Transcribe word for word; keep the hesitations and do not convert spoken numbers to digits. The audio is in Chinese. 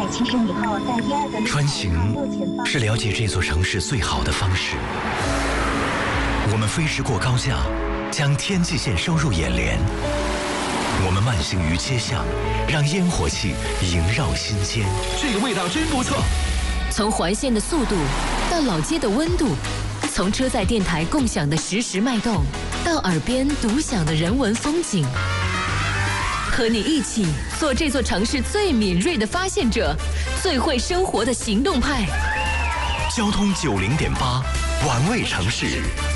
其实以后在第二个穿行是了解这座城市最好的方式。我们飞驰过高架，将天际线收入眼帘。我们慢行于街巷，让烟火气萦绕心间。 这个味道真不错。 从环线的速度到老街的温度，从车载电台共享的实时脉动，到耳边独享的人文风景。和你一起做这座城市最敏锐的发现者，最会生活的行动派。 交通九零点八，玩味城市。